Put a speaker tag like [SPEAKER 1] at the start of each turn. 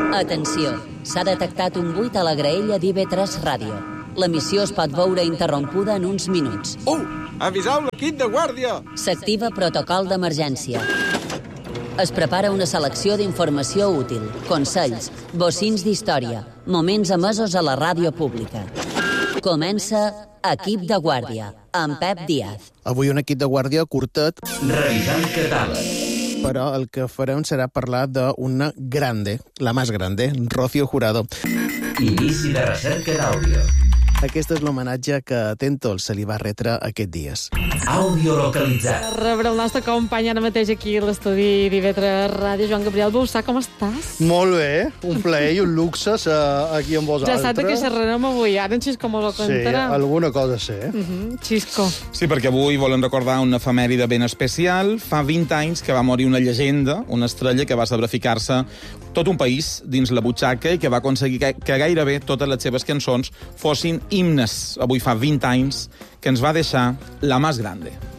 [SPEAKER 1] Atenció, s'ha detectat un buit a la graella d'IV3 Ràdio. L'emissió es pot veure interrompuda en uns minuts.
[SPEAKER 2] Aviseu l'equip de guàrdia!
[SPEAKER 1] S'activa protocol d'emergència. Es prepara una selecció d'informació útil, consells, bocins d'història, moments emesos a la ràdio pública. Comença Equip de Guàrdia, amb Pep Díaz.
[SPEAKER 3] Avui un equip de guàrdia curtet.
[SPEAKER 4] Revisant catàleg.
[SPEAKER 3] Però el que farem serà parlar d'una grande, la més grande, Rocío Jurado.
[SPEAKER 4] Inici de recerca d'àudio.
[SPEAKER 3] Aquest és l'homenatge que a Tentol se li va retre aquests dies.
[SPEAKER 4] Àudio localitzat.
[SPEAKER 5] Rebre el nostre company ara mateix aquí a l'estudi d'IV3 Ràdio. Joan Gabriel Bausà, com estàs?
[SPEAKER 6] Molt bé, un plaer i un luxe aquí amb vosaltres.
[SPEAKER 5] Ja saps que xerrarem avui, ara en Xisco mos ho contarà.
[SPEAKER 6] Sí, alguna cosa sé.
[SPEAKER 5] Xisco.
[SPEAKER 2] Sí, perquè avui volem recordar una efemèride ben especial. Fa 20 anys que va morir una llegenda, una estrella que va saber ficar-se tot un país dins la butxaca i que va aconseguir que gairebé totes les seves cançons fossin himnes. Avui fa 20 anys que ens va deixar la més grande.